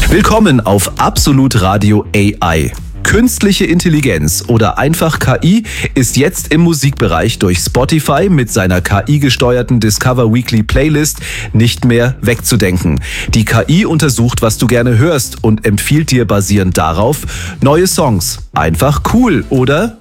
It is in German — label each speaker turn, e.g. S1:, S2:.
S1: Willkommen auf Absolut Radio AI. Künstliche Intelligenz oder einfach KI ist jetzt im Musikbereich durch Spotify mit seiner KI-gesteuerten Discover Weekly Playlist nicht mehr wegzudenken. Die KI untersucht, was du gerne hörst und empfiehlt dir basierend darauf neue Songs. Einfach cool, oder?